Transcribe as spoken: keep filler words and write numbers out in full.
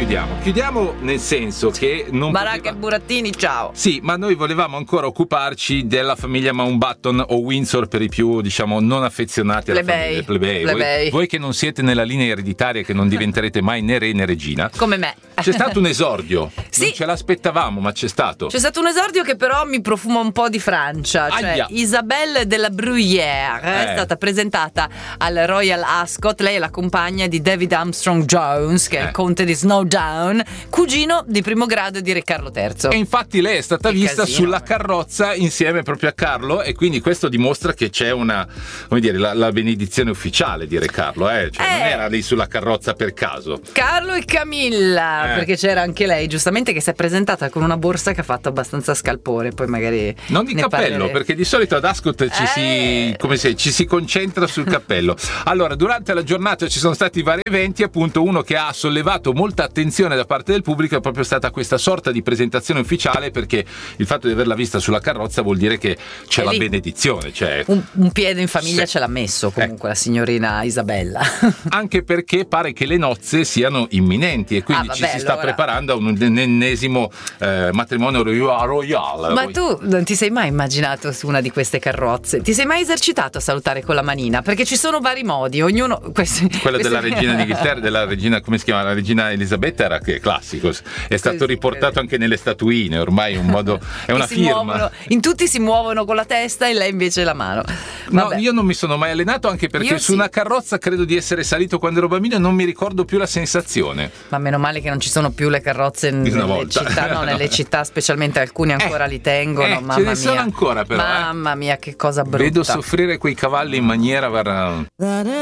chiudiamo. Chiudiamo nel senso che non Baracca poteva... e Burattini, ciao. Sì, ma noi volevamo ancora occuparci della famiglia Mountbatten o Windsor per i più, diciamo, non affezionati alla Plebei. famiglia plebei. Plebei. Voi, voi che non siete nella linea ereditaria, che non diventerete mai né re né regina. Come me. C'è stato un esordio. Sì. Non ce l'aspettavamo, ma c'è stato. C'è stato un esordio che però mi profuma un po' di Francia, cioè Aia. Isabelle de la Bruyère Eh. è stata presentata al Royal Ascot. Lei è la compagna di David Armstrong Jones, che è Eh. il conte di Snowdown, cugino di primo grado di Re Carlo terzo. E infatti lei è stata Che vista casino. sulla carrozza insieme proprio a Carlo, e quindi questo dimostra che c'è una, come dire, la, la benedizione ufficiale di Re Carlo, eh? Cioè non Eh. era lì sulla carrozza per caso. Carlo e Camilla, Eh. perché c'era anche lei, giustamente, che si è presentata con una borsa che ha fatto abbastanza scalpore. Poi magari Non di ne cappello, parleremo. perché di solito ad Ascot ci, Eh. si, come se, ci si concentra sul cappello. Allora, durante la giornata ci sono stati vari eventi, appunto uno che ha sollevato molta attenzione da parte del pubblico è proprio stata questa sorta di presentazione ufficiale, perché il fatto di averla vista sulla carrozza vuol dire che c'è È la lì. benedizione, cioè, Un, un piede in famiglia Sì. ce l'ha messo comunque la signorina Isabella. anche perché pare che le nozze siano imminenti e quindi Ah, ci vabbè, si sta allora. preparando a un ennesimo eh, matrimonio roya- royale. Ma tu non ti sei mai immaginato su una di queste carrozze? Ti sei mai esercitato a salutare con la manina? Perché ci sono vari modi, ognuno. Questi, Quella questi- della regina d'Inghilterra, della regina, come si chiama? La regina Elisabetta era che è classico, è stato Così, riportato così. anche nelle statuine, ormai è un modo, è una che si firma. muovono- in tutti si muovono con la testa e lei invece la mano. No, Vabbè. io non mi sono mai allenato, anche perché Io su sì. una carrozza credo di essere salito quando ero bambino e non mi ricordo più la sensazione. Ma meno male che non ci sono più le carrozze Di una nelle volta. città, no, nelle città, specialmente alcuni ancora li tengono. eh, mamma ce ne mia. sono ancora però, eh. Mamma mia, che cosa brutta. Vedo soffrire quei cavalli in maniera guarda,